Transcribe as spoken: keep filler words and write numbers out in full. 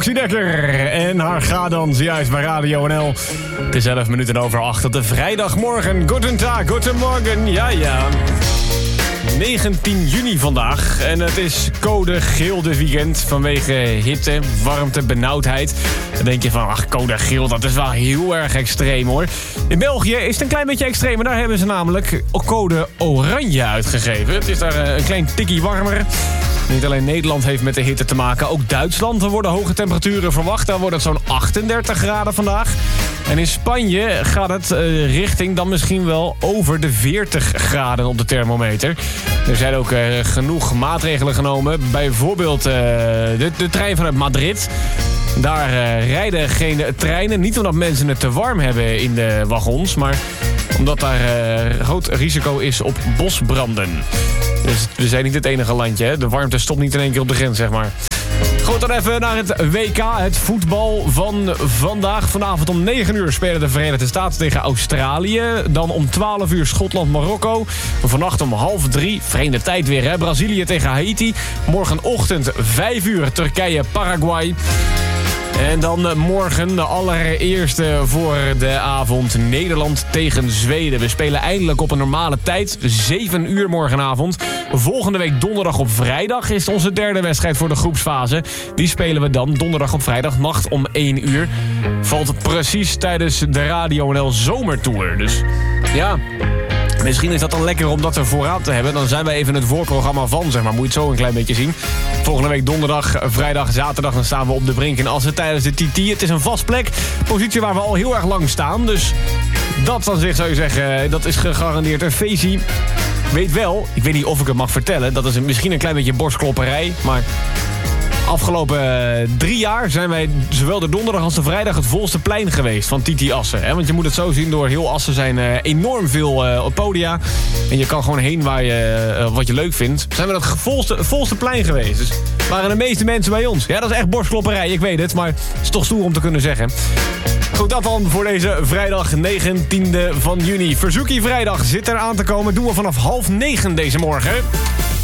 Roxy Dekker en haar ga dan juist bij Radio N L. Het is elf minuten over acht op de vrijdagmorgen. Guten Tag, guten Morgen, ja ja. negentien juni vandaag en het is code geel dit weekend vanwege hitte, warmte, benauwdheid. Dan denk je van, ach, code geel, dat is wel heel erg extreem hoor. In België is het een klein beetje extreem, maar daar hebben ze namelijk code oranje uitgegeven. Het is daar een klein tikkie warmer. Niet alleen Nederland heeft met de hitte te maken, ook Duitsland. Er worden hoge temperaturen verwacht. Daar wordt het zo'n achtendertig graden vandaag. En in Spanje gaat het uh, richting dan misschien wel over de veertig graden op de thermometer. Er zijn ook uh, genoeg maatregelen genomen. Bijvoorbeeld uh, de, de trein vanuit Madrid. Daar uh, rijden geen treinen. Niet omdat mensen het te warm hebben in de wagons, maar omdat daar uh, groot risico is op bosbranden. Dus we zijn niet het enige landje, hè? De warmte stopt niet in één keer op de grens, zeg maar. Goed, dan even naar het W K, het voetbal van vandaag. Vanavond om negen uur spelen de Verenigde Staten tegen Australië. Dan om twaalf uur Schotland-Marokko. Vannacht om half drie, vreemde tijd weer, hè? Brazilië tegen Haiti. Morgenochtend vijf uur Turkije-Paraguay. En dan morgen de allereerste voor de avond Nederland tegen Zweden. We spelen eindelijk op een normale tijd, zeven uur morgenavond. Volgende week donderdag op vrijdag is onze derde wedstrijd voor de groepsfase. Die spelen we dan donderdag op vrijdag, nacht om één uur. Valt precies tijdens de Radio N L Zomertour. Dus ja, misschien is dat dan lekker om dat er vooraan te hebben. Dan zijn we even het voorprogramma van, zeg maar. Moet je het zo een klein beetje zien. Volgende week donderdag, vrijdag, zaterdag, dan staan we op de brink in Assen tijdens de T T. Het is een vast plek. Positie waar we al heel erg lang staan. Dus dat dan zich zou je zeggen, dat is gegarandeerd een feestie. Weet wel, ik weet niet of ik het mag vertellen. Dat is misschien een klein beetje borstklopperij, maar afgelopen drie jaar zijn wij zowel de donderdag als de vrijdag het volste plein geweest van T T Assen. Hè? Want je moet het zo zien, door heel Assen zijn uh, enorm veel uh, podia. En je kan gewoon heen waar je, uh, wat je leuk vindt. Zijn we dat volste, volste plein geweest. Dus waren de meeste mensen bij ons. Ja, dat is echt borstklopperij, ik weet het. Maar het is toch stoer om te kunnen zeggen. Goed, dat dan voor deze vrijdag negentiende van juni. Verzoekie vrijdag zit er aan te komen. Doen we vanaf half negen deze morgen.